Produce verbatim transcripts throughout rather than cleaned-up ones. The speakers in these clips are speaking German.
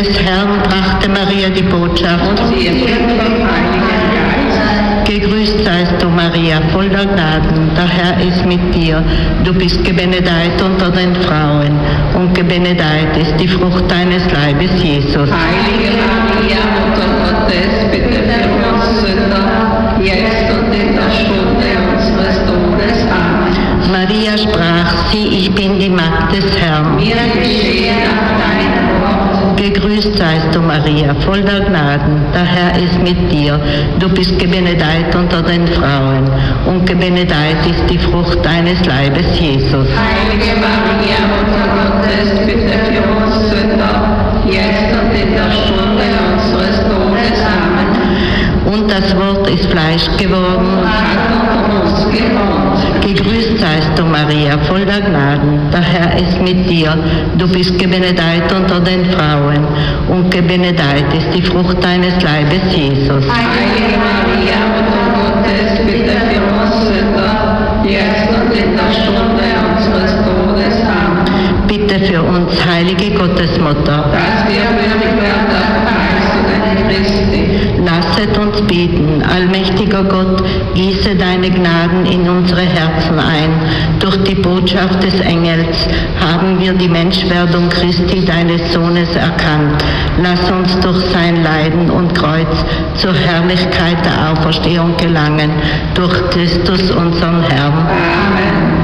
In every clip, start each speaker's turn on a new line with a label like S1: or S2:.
S1: des Herrn brachte Maria die Botschaft.
S2: Und sie empfing vom Heiligen Geist.
S1: Gegrüßt seist du, Maria, voll der Gnaden, der Herr ist mit dir. Du bist gebenedeit unter den Frauen, und gebenedeit ist die Frucht deines Leibes, Jesus.
S2: Heilige Maria, Mutter Gottes, bitte für uns Sünder, jetzt und in der Stunde unseres Todes. Amen.
S1: Maria sprach, sieh, ich bin die Magd des Herrn.
S2: Mir geschehe nach deinem Wort.
S1: Gegrüßt seist du, Maria, voll der Gnaden, der Herr ist mit dir. Du bist gebenedeit unter den Frauen, und gebenedeit ist die Frucht deines Leibes, Jesus.
S2: Heilige Maria, Mutter Gottes, bitte für uns Sünder, jetzt und in der Stunde unseres Todes. Amen.
S1: Und das Wort ist Fleisch geworden.
S2: Und hat unter uns gewohnt.
S1: Gegrüßt seist du, Maria, voll der Gnaden, der Herr ist mit dir. Du bist gebenedeit unter den Frauen, und gebenedeit ist die Frucht deines Leibes, Jesus.
S2: Heilige Maria, Mutter Gottes, bitte für uns Sünder, jetzt und in der Stunde unseres Todes. Amen.
S1: Bitte für uns, heilige Gottesmutter,
S2: Dass wir würdig werden der Verheißungen Christi.
S1: lasset uns beten, allmächtiger Gott, gieße deine Gnaden in unsere Herzen ein. Durch die Botschaft des Engels haben wir die Menschwerdung Christi, deines Sohnes, erkannt. Lass uns durch sein Leiden und Kreuz zur Herrlichkeit der Auferstehung gelangen, durch Christus unseren Herrn.
S2: Amen.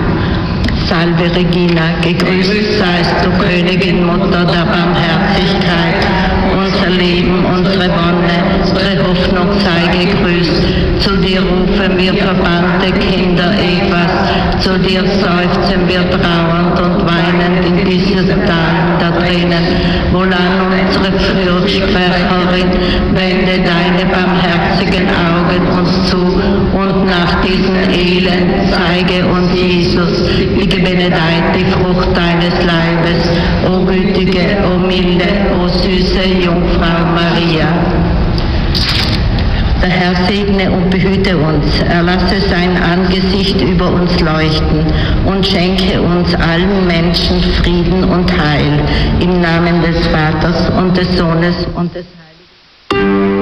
S1: Salve Regina, gegrüßt seist du, Königin, Mutter der Barmherzigkeit. Unser Leben, unsere Wonne, unsere Hoffnung sei gegrüßt. Zu dir rufen wir verbannte Kinder Evas, zu dir seufzen wir trauernd und weinend in dieses Tal der Tränen. Wohlan unsere Fürsprecherin, wende deine barmherzigen Augen uns zu, und nach diesem Elend zeige uns Jesus, wie gebenedeit die Frucht deines Leibes, o gütige, o milde, o süße Jungfrau Maria. Der Herr segne und behüte uns, er lasse sein Angesicht über uns leuchten und schenke uns allen Menschen Frieden und Heil. Im Namen des Vaters und des Sohnes und des Heiligen